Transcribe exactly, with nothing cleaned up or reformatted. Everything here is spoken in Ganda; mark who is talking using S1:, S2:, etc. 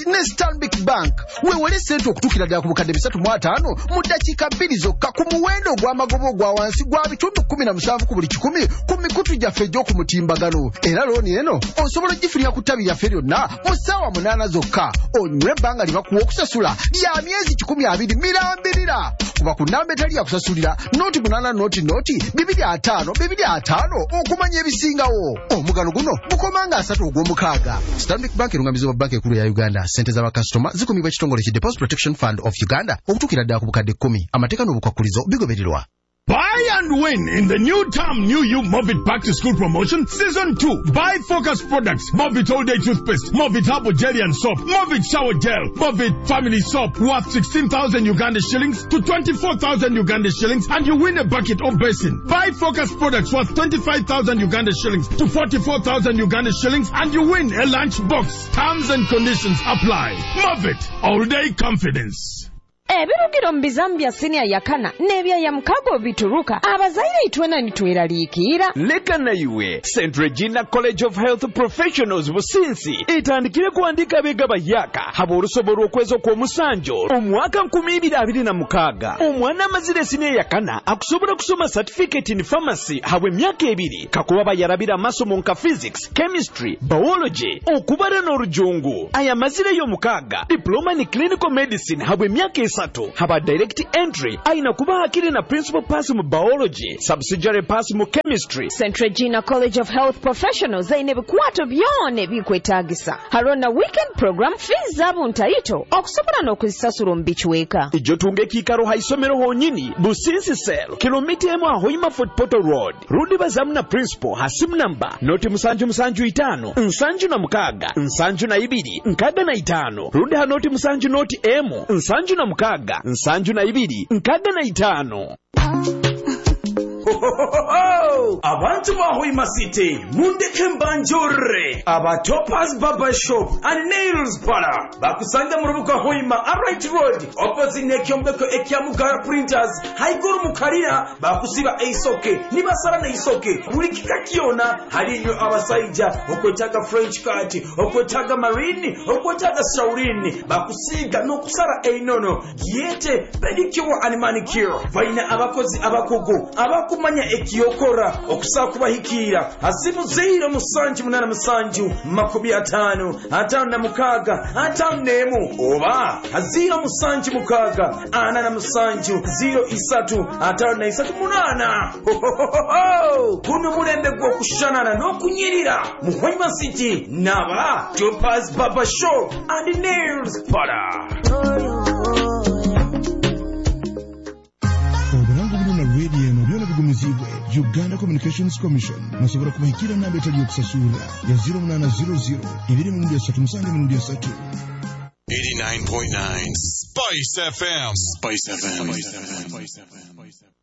S1: ne Stanbic Bank. Weewale ssente okutuukira ddala ku bukadde bisatu mu ataano mu ddakiika bbiri zokka ku muwendo ogw'amagobo ogwa wansi gwa bitundu kkumi na musanvu ku buli kikumi ku mikutu gyaffe egy'oku mutimbagano. Era looni eno osobola ogifunira ku ttabi lyaffe lyonna mu ssaawa munaana zokka. Onywe ebbanga lye bakuwa okusasula lya myezi kikumi abiri mirambirira. Kuba ku nnamba etali yakusasulira nooti munaana nooti nooti bibiri ataano bibiri ataano okumanya ebisingawo. Omugano guno gukomanga asatu ogw'omukaaga. Stanbic Bank erungamizibwa banka ekulu ya Uganda. Ssente z'abakasitoma zikumibwa ekitongole ki Deposit Protection Fund of Uganda okutuukira ddala ku bukadde kkumi. Amateeka n'obukwakulizo bigobererwa.
S2: Buy and win in the new term New You Mobit Back to School promotion season two. Buy Focus products, Mobit All Day Toothpaste, Mobit Herbal Jelly and Soap, Mobit Shower Gel, Mobit Family Soap worth sixteen thousand Uganda shillings to twenty-four thousand Uganda shillings and you win a bucket or basin. Buy Focus products worth twenty-five thousand Uganda shillings to forty-four thousand Uganda shillings and you win a lunch box. Terms and conditions apply. Mobit All Day Confidence.
S3: Ebirugiro mbizambia senior yakana nebya ya mkago bituruka abazaire itwena nitweraliikira
S4: leka na iwe Saint Regina College of Health Professionals businsi itandikire kuandika bega bayaka haba olusobora okwezo kwa musanjo omwaka nkumi ibiri abiri na mukaaga omwana amazire senior yakana akusobora kusoma certificate in pharmacy habwe myaka ebiri kakuba bayarabira amasomo nka physics, chemistry, biology okubara n'orujungu aya mazire yo mukaaga diploma in clinical medicine habwe myaka Sato haba direct entry aina kuba akiri na principal pass mu biology subsidiary pass mu chemistry.
S3: Saint Regina College of Health Professionals zaine bikwato byone bikwetagisa harona weekend program fees zabo ntaito okusobola n'okuzisasula mbichweka
S4: ijo tunge kikaro haisomero honyini businsi sel kilomita emu ahoima Fort Portal Road rudi bazamu na principal hasimu namba noti musanju musanju itano nsanju na mukaga nsanju na ibiri nkaga na itano rudi hanoti musanju noti emu nsanju na mukaga nsanju na ibiri nkaga na itano.
S5: Abantu bahoima city mundeke mbanjure aba Topaz Barber Shop and Nails Bar bakusanga mu rubuga hoima Alright Road opposite nekyombeko ekyamugara printers haiguru mukarira bakusiba eisoke nibasara na isoke buri kikakiona harinyo abasaija okwetaga French cut okwetaga marine okwetaga saurini bakusiga no kusara einono yete pedicure and manicure vaina abakozi abakugu abakumanya ekiyokora okusakubahikira asimu zeero musanju munana musanju makubi atano atano na mukaga atano nemu oba aziro musanju mukaga ana na musanju zero isatu atano na isatu munana kuno mulembe gwo kushanana n'okunyirira mu Hoima City naba Topaz Barber Shop and Nails Bar.
S6: Uganda Communications Commission nasobora kubahikira namba etali okusasula ya zero nine zero zero ibiri mu ndia satu musange mu ndia satu.
S7: eighty-nine point nine Spice F M. Spice F M. Spice F M.